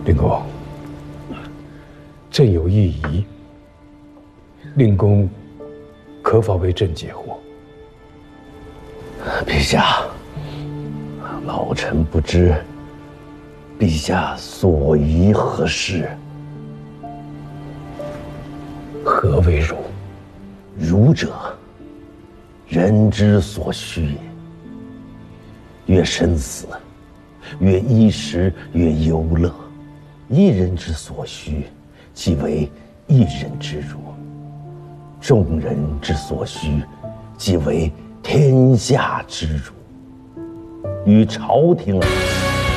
令公，朕有一疑，令公可否为朕解惑？ 陛下，老臣不知陛下所疑何事。 何为儒？ 儒者，人之所需也。越生死，越衣食，越忧乐。一人之所需，即为一人之儒；众人之所需，即为天下之儒。与朝廷而言，